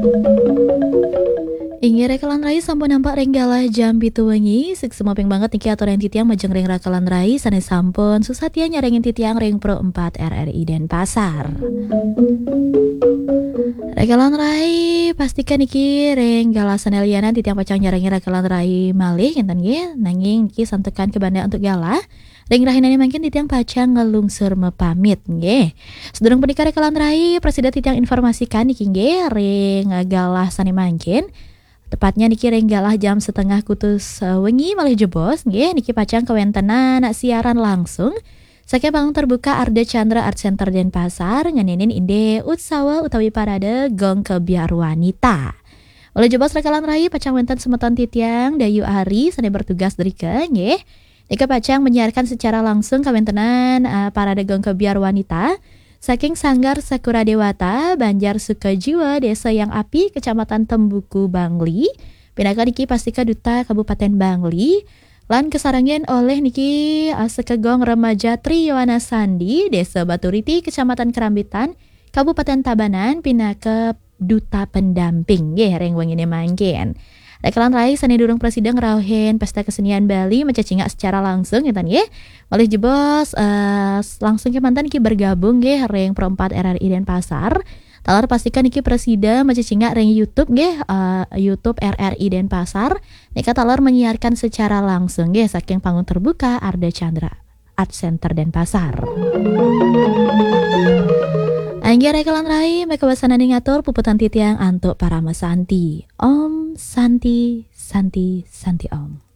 Inggih rekalan rai sampun nampak renggalah jam pitu wengi semopeng banget niki aturan titiang majeng ring rakalan rai sanes sampun susatya nyarengin titiang ring Pro 4 RRI Denpasar. Rekalan rai pastikan niki renggala saneliana titiang pacang nyarengin rekalan rai malih enten nggih nanging niki santekan ke banda untuk gala. Ring rahinane mangkin titiang pacang ngelungsur mepamit nggih. Sedurung punika rekalan rai presiden titiang informasikan niki nggih ring galah sane mangkin. Tepatnya niki renggalah jam setengah kutus wengi malih jebos nggih niki pacang kewentenan siaran langsung saking panggung terbuka Arda Chandra Art Center Denpasar ngenenin inde utsawa utawi parade gong kebiar wanita. Oleh jebos rekalan rai pacang wenten semeton titiang Dayu Ari sane bertugas drike nggih. Niki pacang menyiarkan secara langsung kawentenan parade gong kebiar wanita saking Sanggar Sakura Dewata, Banjar Sukajiwa, Desa Yang Api, Kecamatan Tembuku, Bangli. Pinaka niki pastika Duta Kabupaten Bangli. Lan kesarangan oleh niki sekegong remaja Triyoana Sandi, Desa Baturiti, Kecamatan Kerambitan, Kabupaten Tabanan, pinaka Duta Pendamping. Nggih, reng wengine mangkin. Rekalan rai sane durung presiden ngrauhin pesta kesenian Bali mencacingak secara langsung ya nggih. Oleh jebos langsung ke mantan ki bergabung nggih ring Pro 4 RRI Denpasar. Talar pastikan niki presiden mencacingak ring YouTube nggih YouTube RRI Denpasar. Nika talar menyiarkan secara langsung nggih saking panggung terbuka Arda Chandra Art Center Denpasar. Angger rekalan rai meka basanane ngatur puputan titiang antuk para mesanti. Om Santi Santi Santi Om.